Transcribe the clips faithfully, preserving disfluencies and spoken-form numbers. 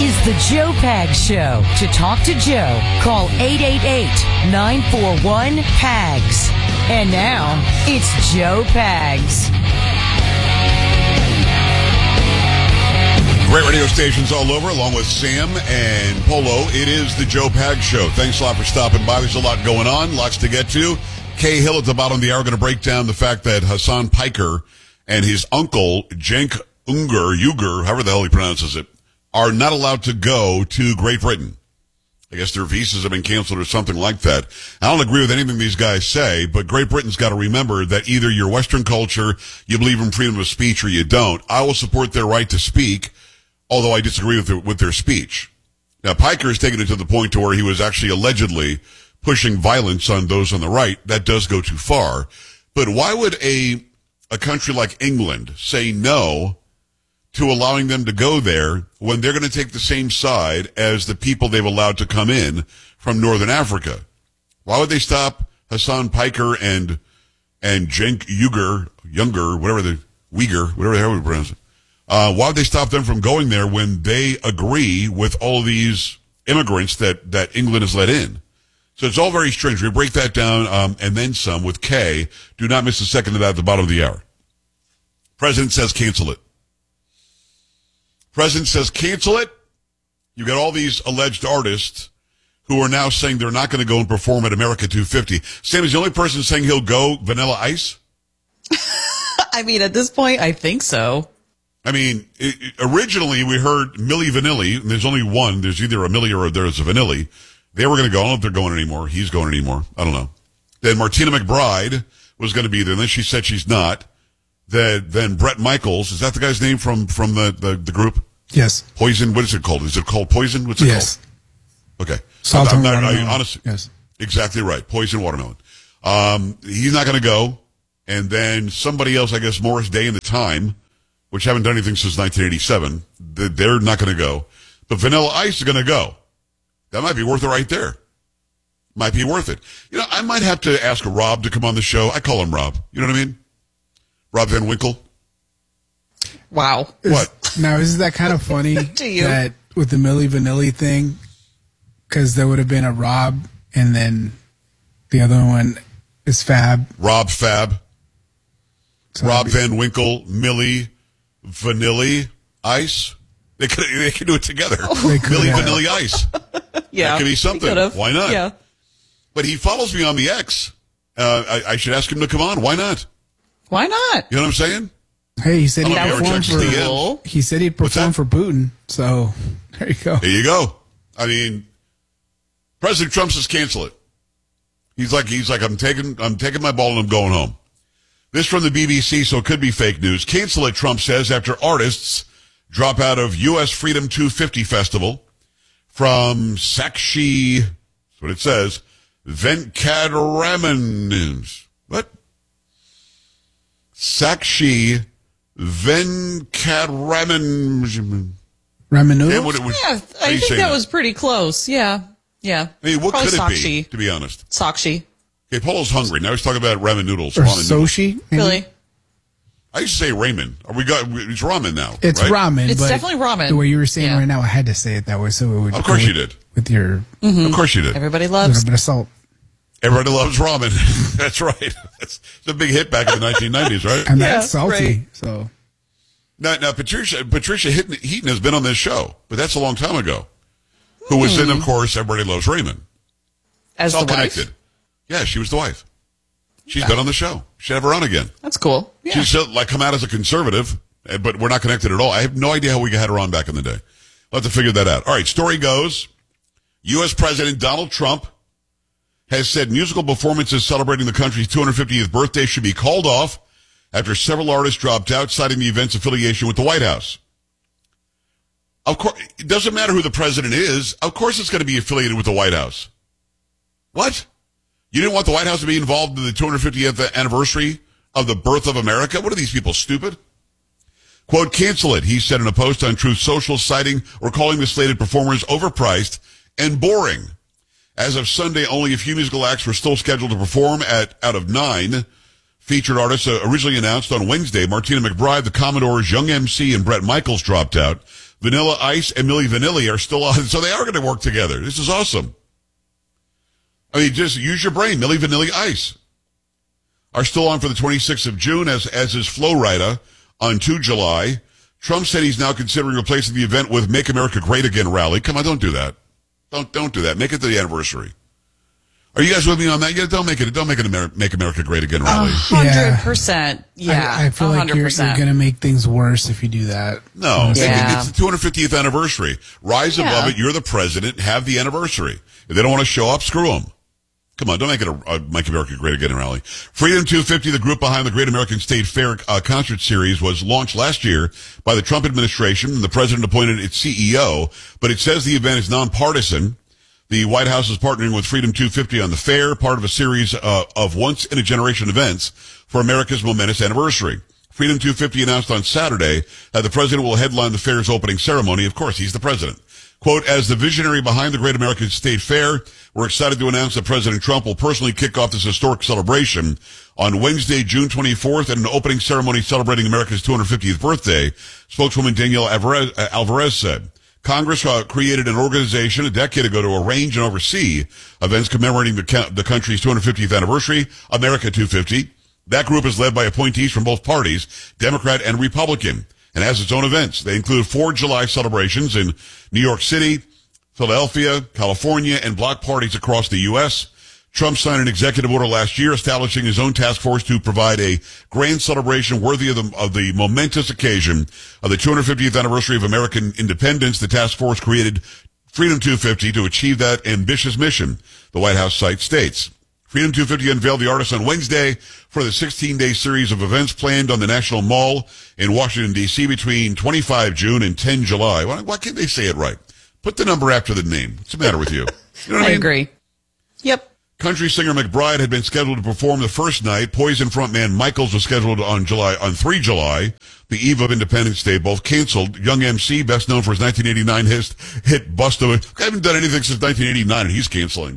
is the Joe Pags Show. To talk to Joe, call eight eight eight, nine four one, P A G S. And now, it's Joe Pags. Great radio stations all over, along with Sam and Polo. It is the Joe Pags Show. Thanks a lot for stopping by. There's a lot going on, lots to get to. Kay Hill at the bottom of the hour going to break down the fact that Hassan Piker and his uncle, Cenk Uygur, Uygur, however the hell he pronounces it, are not allowed to go to Great Britain. I guess their visas have been canceled or something like that. I don't agree with anything these guys say, but Great Britain's got to remember that either you're Western culture, you believe in freedom of speech, or you don't. I will support their right to speak, although I disagree with their, with their speech. Now, Piker has taken it to the point to where he was actually allegedly pushing violence on those on the right. That does go too far. But why would a a country like England say no to allowing them to go there when they're going to take the same side as the people they've allowed to come in from Northern Africa? Why would they stop Hassan Piker and and Cenk Uygur, Younger, whatever the Uyghur, whatever the hell we pronounce it? Uh, why would they stop them from going there when they agree with all these immigrants that, that England has let in? So it's all very strange. We break that down, um, and then some with Kay. Do not miss a second of that at the bottom of the hour. President says cancel it. President says cancel it. You got all these alleged artists who are now saying they're not going to go and perform at America two fifty. Sam is the only person saying he'll go Vanilla Ice. I mean, at this point, I think so. I mean, it, it, originally we heard Milli Vanilli, and there's only one. There's either a Milli or there's a Vanilli. They were going to go. I don't know if they're going anymore. He's going anymore. I don't know. Then Martina McBride was going to be there, and then she said she's not. Then, then Bret Michaels, is that the guy's name from, from the, the, the group? Yes. Poison, what is it called? Is it called Poison? What's it yes. called? Okay. Salt I'm and not, watermelon. I, honestly, yes. Exactly right. Poison watermelon. Um, he's not going to go. And then somebody else, I guess Morris Day and the Time, which haven't done anything since nineteen eighty-seven, they're not going to go. But Vanilla Ice is going to go. That might be worth it right there. Might be worth it. You know, I might have to ask Rob to come on the show. I call him Rob. You know what I mean? Rob Van Winkle. Wow. What? Now, isn't that kind of funny To you. that with the Milli Vanilli thing, because there would have been a Rob and then the other one is Fab. Rob Fab. So Rob that'd be- Van Winkle, Millie, Vanilli, Ice. They could they could do it together. They could Millie, have. Vanilli, Ice. Yeah. That could be he something. could've. Why not? Yeah. But he follows me on the X. Uh, I, I should ask him to come on. Why not? Why not? You know what I'm saying? Hey, he said I he'd don't know if he ever perform checks for. the D Ms. Cool. He said he'd What's perform that? for Putin. So there you go. There you go. I mean, President Trump says cancel it. He's like he's like I'm taking I'm taking my ball and I'm going home. This from the B B C, so it could be fake news. Cancel it, Trump says, after artists drop out of U S Freedom two fifty Festival from Sakshi, that's what it says, Venkataraman. What? Sakshi Venkataraman. Ramen noodles? Damn, what it was- Yeah, how do I you think say that was pretty close. Yeah. Yeah. I mean, what Probably could it Sakshi. be, to be honest? Sakshi. Okay, Polo's hungry. Now he's talking about ramen noodles. or ramen noodles. Soshi? maybe? Really? I used to say ramen. Are we got, it's ramen now, It's right? ramen. It's but definitely ramen. The way you were saying Yeah. right now, I had to say it that way, so it would. Of course go you with- did. With your Of course you did. Everybody little loves. bit of salt. Everybody loves ramen. That's right. That's it's a big hit back in the nineteen nineties, right? And Yeah, that's salty. right. So Now, now Patricia Patricia Heaton Heaton has been on this show, but that's a long time ago. Who was in, of course, Everybody Loves Raymond. As It's all the wife. connected. Yeah, she was the wife. She's been on the show. Should have her on again. That's cool. Yeah. She's uh, like come out as a conservative, eh, but we're not connected at all. I have no idea how we had her on back in the day. We'll have to figure that out. All right, story goes, U S President Donald Trump has said musical performances celebrating the country's two hundred fiftieth birthday should be called off after several artists dropped out, citing the event's affiliation with the White House. Of course, it doesn't matter who the president is. Of course it's going to be affiliated with the White House. What? You didn't want the White House to be involved in the two hundred fiftieth anniversary of the birth of America? What are these people, stupid? Quote, cancel it, he said in a post on Truth Social, citing or calling the slated performers overpriced and boring. As of Sunday, only a few musical acts were still scheduled to perform at out of nine. Featured artists uh, originally announced on Wednesday, Martina McBride, the Commodores, Young M C, and Bret Michaels dropped out. Vanilla Ice and Milli Vanilli are still on, so they are going to work together. This is awesome. I mean, just use your brain. Milli Vanilli Ice are still on for the twenty-sixth of June, as as is Flo Rida on the second of July. Trump said he's now considering replacing the event with Make America Great Again rally. Come on, don't do that. Don't don't do that. Make it the anniversary. Are you guys with me on that? Yeah, don't make it. Don't make it Amer- Make America Great Again rally. A hundred percent. Yeah, I, I feel like you're, you're going to make things worse if you do that. No, it's, Yeah. it's the two hundred fiftieth anniversary. Rise Yeah. above it. You're the president. Have the anniversary. If they don't want to show up, screw them. Come on, don't make it a, a Make America Great Again rally. Freedom two fifty, the group behind the Great American State Fair uh, concert series, was launched last year by the Trump administration, and the president appointed its C E O. But it says the event is nonpartisan. The White House is partnering with Freedom two fifty on the fair, part of a series uh, of once-in-a-generation events for America's momentous anniversary. Freedom two fifty announced on Saturday that the president will headline the fair's opening ceremony. Of course, he's the president. Quote, as the visionary behind the Great American State Fair, we're excited to announce that President Trump will personally kick off this historic celebration on Wednesday, June twenty-fourth, at an opening ceremony celebrating America's two hundred fiftieth birthday, spokeswoman Danielle Alvarez, uh, Alvarez said. Congress uh, created an organization a decade ago to arrange and oversee events commemorating the, co- the country's two hundred fiftieth anniversary, America two fifty. That group is led by appointees from both parties, Democrat and Republican, and has its own events. They include four July celebrations in New York City, Philadelphia, California, and block parties across the U S Trump signed an executive order last year establishing his own task force to provide a grand celebration worthy of the, of the momentous occasion of the two hundred fiftieth anniversary of American independence. The task force created Freedom two fifty to achieve that ambitious mission, the White House site states. Freedom two fifty unveiled the artist on Wednesday for the sixteen-day series of events planned on the National Mall in Washington, D C between twenty-fifth of June and tenth of July. Why, why can't they say it right? Put the number after the name. What's the matter with you? You know what I, I mean? agree. Yep. Country singer McBride had been scheduled to perform the first night. Poison frontman Michaels was scheduled on July on the third of July, the eve of Independence Day, both canceled. Young M C, best known for his nineteen eighty-nine hit, hit Bust Away. I haven't done anything since nineteen eighty-nine, and he's canceling.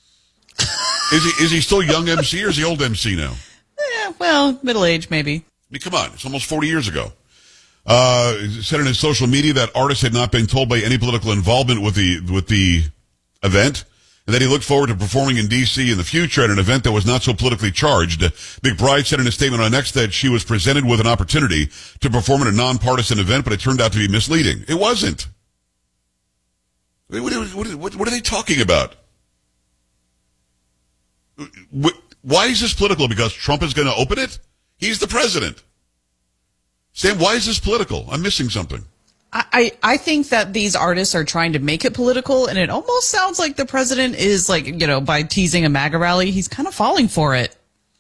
Is he is he still young M C or is he old M C now? Yeah, well, middle age maybe. I mean, come on, it's almost forty years ago. Uh, said in his social media that artist had not been told by any political involvement with the with the event, and that he looked forward to performing in D C in the future at an event that was not so politically charged. McBride said in a statement on X that she was presented with an opportunity to perform at a nonpartisan event, but it turned out to be misleading. It wasn't. What, what, what, what are they talking about? Why is this political? Because Trump is going to open it? He's the president. Sam, why is this political? I'm missing something. I, I think that these artists are trying to make it political, and it almost sounds like the president is like, you know, by teasing a MAGA rally, he's kind of falling for it.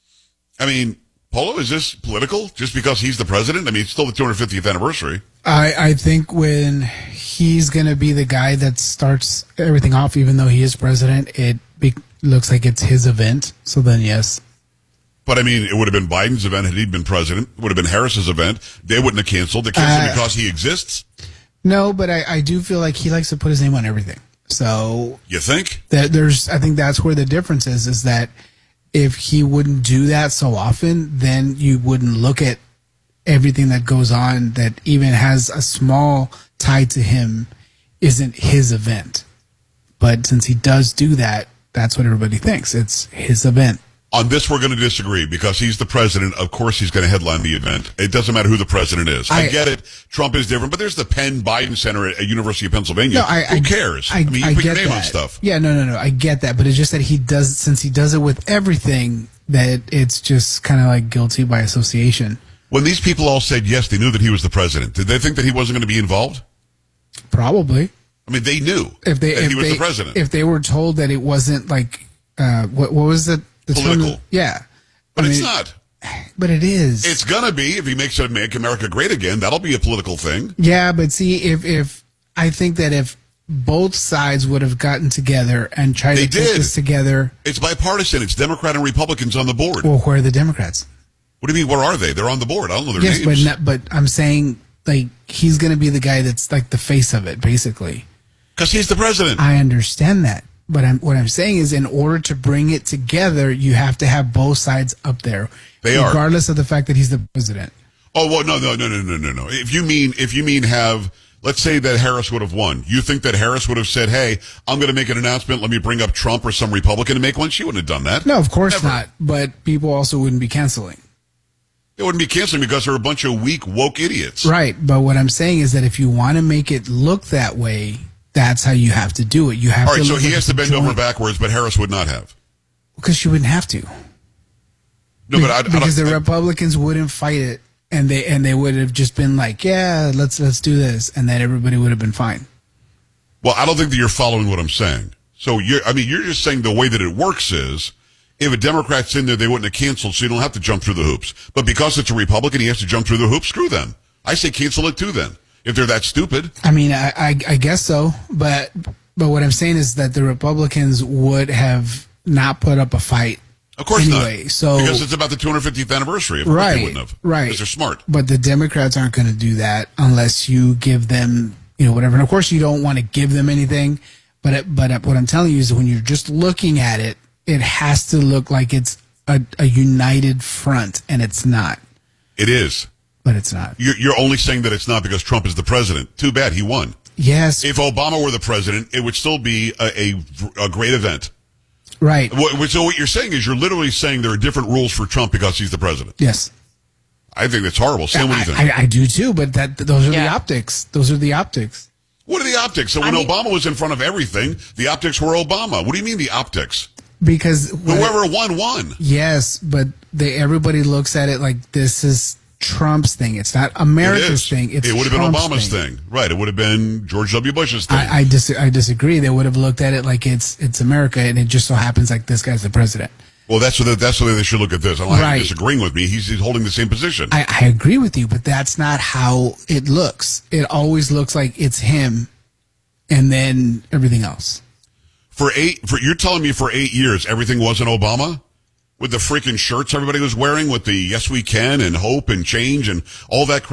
I mean, Polo, is this political just because he's the president? I mean, it's still the two hundred fiftieth anniversary. I, I think when he's going to be the guy that starts everything off, even though he is president, it be, looks like it's his event. So then, yes. But, I mean, it would have been Biden's event had he been president. It would have been Harris's event. They wouldn't have canceled. They canceled Uh, because he exists? No, but I, I do feel like he likes to put his name on everything. So You think? that there's, I think that's where the difference is, is that if he wouldn't do that so often, then you wouldn't look at everything that goes on that even has a small tie to him isn't his event. But since he does do that, that's what everybody thinks. It's his event. On this, we're going to disagree because he's the president. Of course, he's going to headline the event. It doesn't matter who the president is. I, I get it. Trump is different, but there's the Penn Biden Center at, at University of Pennsylvania. No, I, who I, cares? I, I mean, you I put get your name that. on stuff. Yeah, no, no, no. I get that, but it's just that he does, since he does it with everything, that it's just kind of like guilty by association. When these people all said yes, they knew that he was the president. Did they think that he wasn't going to be involved? Probably. I mean, they knew If they, that if he was they, the president. if they were told that it wasn't like, uh, what, what was it? The Political. term? Yeah. but I it's mean, not. But it is. It's going to be, if he makes it Make America Great Again, that'll be a political thing. Yeah, but see, if if I think that if both sides would have gotten together and tried They to put did. this together, It's bipartisan. It's Democrat and Republicans on the board. well, where are the Democrats? What do you mean, where are they? They're on the board. I don't know their Yes, but names. not, but I'm saying like he's going to be the guy that's like the face of it, basically. Because he's the president. I understand that, but I'm, what I'm saying is, in order to bring it together, you have to have both sides up there. They are. Regardless of the fact that he's the president. Oh, well, no, no, no, no, no, no, no. If you mean, if you mean have, let's say that Harris would have won. You think that Harris would have said, hey, I'm going to make an announcement. Let me bring up Trump or some Republican to make one? She wouldn't have done that. No, of course Never. not. But people also wouldn't be canceling. They wouldn't be canceling because they're a bunch of weak, woke idiots. Right. But what I'm saying is that if you want to make it look that way, that's how you have to do it. You have All right, to so look he like has to it's a bend over joint. backwards, but Harris would not have. Because she wouldn't have to. No, but I, I because don't, the Republicans wouldn't fight it, and they and they would have just been like, yeah, let's let's do this, and then everybody would have been fine. Well, I don't think that you're following what I'm saying. So you're, I mean, you're just saying the way that it works is, if a Democrat's in there, they wouldn't have canceled, so you don't have to jump through the hoops. But because it's a Republican, he has to jump through the hoops. Screw them. I say cancel it too. Then, if they're that stupid. I mean, I, I, I guess so, but but what I'm saying is that the Republicans would have not put up a fight. Of course anyway, not. So because it's about the two hundred fiftieth anniversary. Of course right, they wouldn't have. right. Because they're smart. But the Democrats aren't going to do that unless you give them, you know, whatever. And of course, you don't want to give them anything. But it, but what I'm telling you is that when you're just looking at it, it has to look like it's a, a united front, and it's not. It is. But it's not. You're, you're only saying that it's not because Trump is the president. Too bad he won. Yes. If Obama were the president, it would still be a, a, a great event. Right. What, so what you're saying is you're literally saying there are different rules for Trump because he's the president. Yes. I think that's horrible. Sam, what do you think? I, I, I do too, but that those are Yeah. the optics. Those are the optics. What are the optics? So when I mean- Obama was in front of everything, the optics were Obama. What do you mean the optics? Because when- Whoever won, won. yes, but they everybody looks at it like this is Trump's thing. It's not It America's is. thing. It's it would have been Trump's Obama's thing. Right. It would have been George W. Bush's thing. I, I, dis- I disagree. They would have looked at it like it's it's America, and it just so happens like this guy's the president. well, that's the, that's the way they should look at this. I don't have Right. you disagreeing with me. He's, he's holding the same position. I, I agree with you, but that's not how it looks. It always looks like it's him, and then everything else. For eight, for you're telling me for eight years everything wasn't Obama, with the freaking shirts everybody was wearing, with the "Yes We Can" and "Hope" and "Change" and all that crap.